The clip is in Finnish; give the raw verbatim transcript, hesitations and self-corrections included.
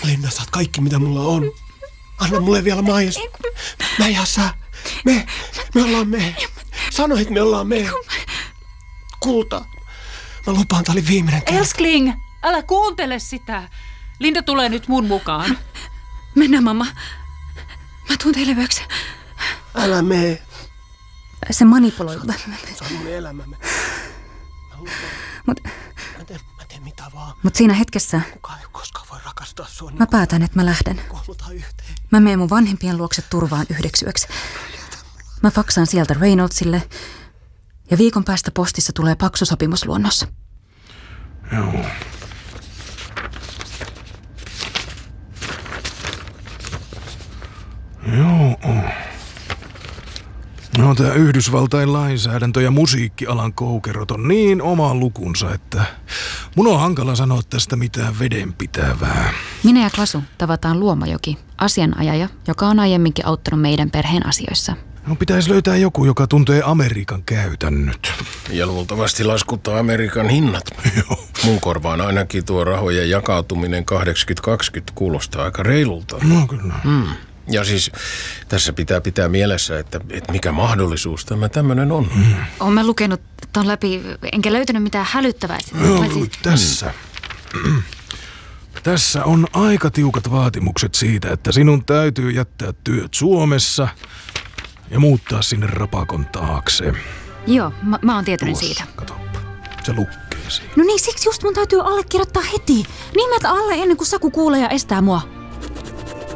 Linda, saat kaikki mitä mulla on. Anna mulle vielä mais. Mä ja sä. Me, me ollaan me. Sano, että me ollaan me. Kulta. Mä lupaan, tää oli viimeinen kerta. Elskling, älä kuuntele sitä. Linda tulee nyt mun mukaan. Mennään, mamma. Mä tuun teille yöksi. Älä mene. Se manipuloi. Se on mun elämämme. Mut, mä, teen, mä teen mitä vaan. Mut siinä hetkessä Kukaan ei koskaan voi rakastaa sua. Mä päätän, että mä lähden. Mä menen mun vanhempien luokse turvaan yhdeksi yöksi. Mä faksaan sieltä Reynoldsille. Ja viikon päästä postissa tulee paksu sopimusluonnos. Joo. Joo. No, tämä Yhdysvaltain lainsäädäntö ja musiikkialan koukerot on niin oma lukunsa, että mun on hankala sanoa tästä mitään vedenpitävää. Minä ja Klasu tavataan Luomajoki, asianajaja, joka on aiemminkin auttanut meidän perheen asioissa. No, pitäisi löytää joku, joka tuntee Amerikan käytännöt. Ja luultavasti laskuttaa Amerikan hinnat. Joo. Mun korvaan ainakin tuo rahojen jakautuminen kahdeksankymmentä kaksikymmentä kuulostaa aika reilulta. No kyllä. Mm. Ja siis tässä pitää pitää mielessä, että, että mikä mahdollisuus tämä tämmöinen on. Mm. Olen mä lukenut ton läpi, enkä löytänyt mitään hälyttävää. Joo, tässä. Mm. Tässä on aika tiukat vaatimukset siitä, että sinun täytyy jättää työt Suomessa ja muuttaa sinne rapakon taakse. Joo, mä, mä oon tietoinen Tuossa, siitä. Katoppa, se lukee siinä. No niin, siksi just mun täytyy allekirjoittaa heti. Nimet alle ennen kuin Saku kuulee ja estää mua.